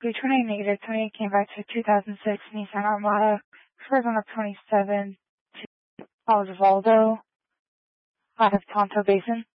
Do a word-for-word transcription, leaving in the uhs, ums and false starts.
Returning negative twenty came back to two thousand six Nissan Armada, Horizon of twenty-seven to Osvaldo out of Tonto Basin.